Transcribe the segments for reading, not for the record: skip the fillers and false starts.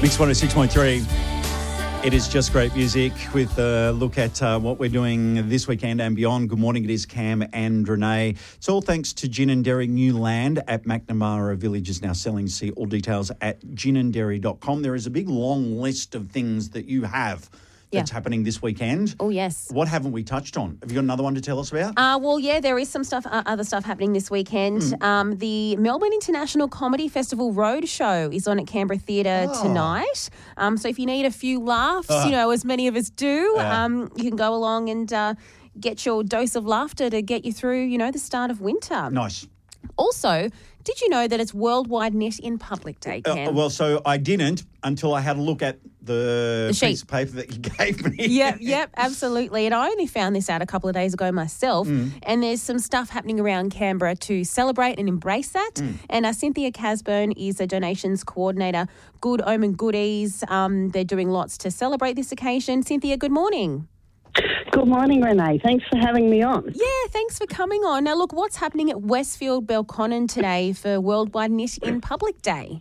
Mix 106.3. It is just great music with a look at what we're doing this weekend and beyond. Good morning, it is Cam and Renee. It's all thanks to Gin and Dairy New Land at McNamara Village is now selling. See all details at ginanddairy.com. There is a big long list of things that you have that's happening this weekend. Oh, yes. What haven't we touched on? Have you got another one to tell us about? There is some stuff, other stuff happening this weekend. The Melbourne International Comedy Festival Roadshow is on at Canberra Theatre tonight. So if you need a few laughs, as many of us do, you can go along and get your dose of laughter to get you through, the start of winter. Nice. Also, did you know that it's Worldwide Knit in Public Day, Cam? So I didn't until I had a look at the piece of paper that you gave me. Yep, absolutely. And I only found this out a couple of days ago myself. And there's some stuff happening around Canberra to celebrate and embrace that. And Cynthia Casburn is a donations coordinator. Good Omen Goodies. They're doing lots to celebrate this occasion. Cynthia, good morning. Good morning, Renee. Thanks for having me on. Yeah, thanks for coming on. Now, look, what's happening at Westfield Belconnen today for Worldwide Knit in Public Day?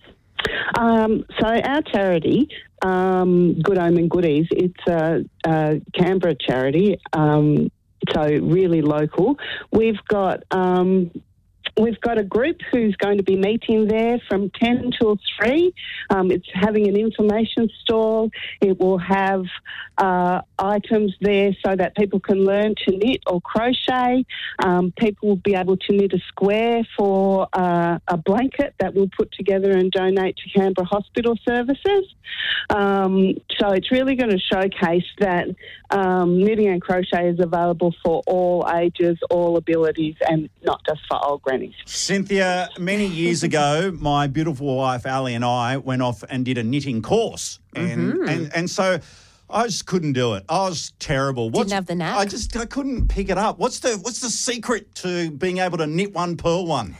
So our charity, Good Omen Goodies, it's a Canberra charity, so really local. We've got a group who's going to be meeting there from 10 till 3. It's having an information stall. It will have items there so that people can learn to knit or crochet. People will be able to knit a square for a blanket that we'll put together and donate to Canberra Hospital Services. So it's really going to showcase that knitting and crochet is available for all ages, all abilities, and not just for old grannies. Cynthia, many years ago, my beautiful wife Ali and I went off and did a knitting course, and so I just couldn't do it. I was terrible. Didn't have the knack. I couldn't pick it up. What's the secret to being able to knit one, purl one?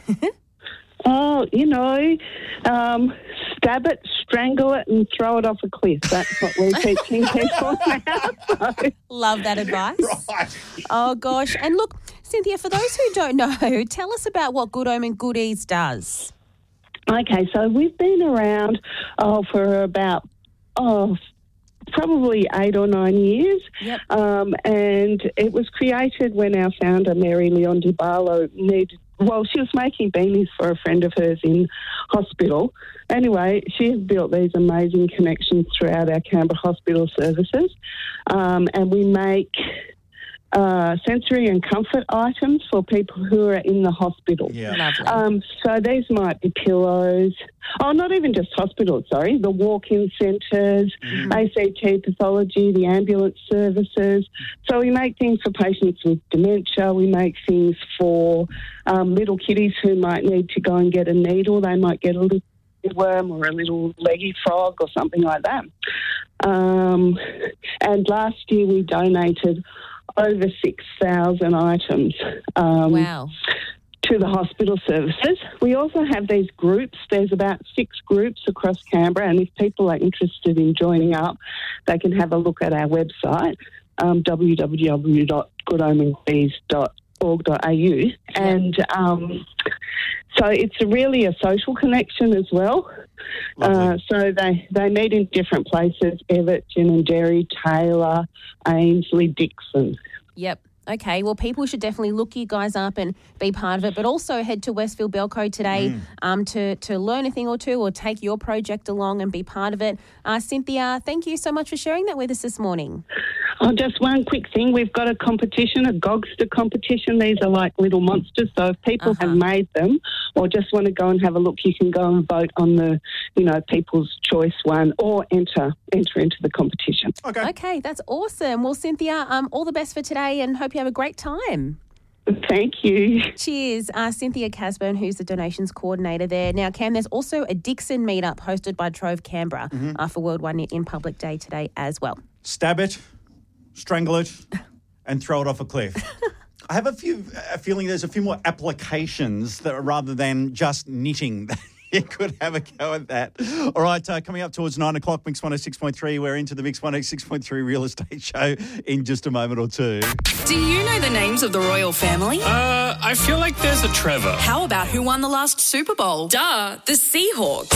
Stab it, strangle it, and throw it off a cliff. That's what we're teaching people now. Love that advice. Right. Oh, gosh. And look, Cynthia, for those who don't know, tell us about what Good Omen Goodies does. Okay, so we've been around for about probably 8 or 9 years. Yep. And it was created when our founder, Mary Leon Di Barlo, she was making beanies for a friend of hers in hospital. Anyway, she has built these amazing connections throughout our Canberra Hospital Services. And we make sensory and comfort items for people who are in the hospital. Yeah. Lovely. So these might be pillows. Not even just hospitals, sorry. The walk-in centres, ACT pathology, the ambulance services. So we make things for patients with dementia. We make things for little kiddies who might need to go and get a needle. They might get a little worm or a little leggy frog or something like that. And last year we donated over 6,000 items to the hospital services. We also have these groups. There's about 6 groups across Canberra, and if people are interested in joining up, they can have a look at our website, www.goodomengoodies.org.au. And so it's really a social connection as well. So they meet in different places: Everett, Gin and Dairy, Taylor, Ainslie, Dixon. Yep. Okay, well, people should definitely look you guys up and be part of it, but also head to Westfield Belco today to learn a thing or two or take your project along and be part of it. Cynthia, thank you so much for sharing that with us this morning. Just one quick thing. We've got a competition, a Gogster competition. These are like little monsters. So if people have made them or just want to go and have a look, you can go and vote on the, People's Choice one or enter into the competition. Okay, that's awesome. Well, Cynthia, all the best for today and hope you have a great time. Thank you. Cheers. Cynthia Casburn, who's the donations coordinator there. Now, Cam, there's also a Dixon meetup hosted by Trove Canberra for Worldwide Knit in Public Day today as well. Stab it, strangle it, and throw it off a cliff. I have a feeling there's a few more applications that rather than just knitting. You could have a go at that. All right, coming up towards 9 o'clock, Mix 106.3. We're into the Mix 106.3 Real Estate Show in just a moment or two. Do you know the names of the royal family? I feel like there's a Trevor. How about who won the last Super Bowl? Duh, the Seahawks.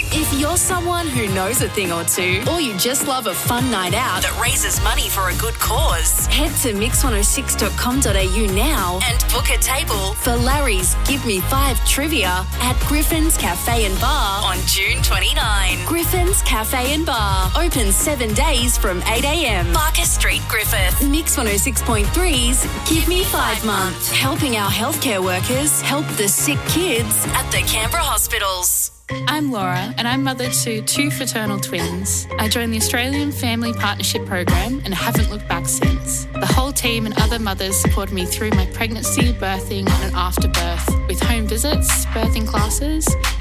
If you're someone who knows a thing or two, or you just love a fun night out that raises money for a good cause, head to mix106.com.au now and book a table for Larry's Give Me 5 trivia at Griffin's Cafe and Bar on June 29. Griffin's Cafe and Bar, open 7 days from 8 a.m. Barker Street, Griffith. Mix 106.3's Give Me 5 month, helping our healthcare workers help the sick kids at the Canberra hospitals. I'm Laura and I'm mother to 2 fraternal twins. I joined the Australian Family Partnership Program and haven't looked back since. The whole team and other mothers supported me through my pregnancy, birthing and after birth with home visits, birthing classes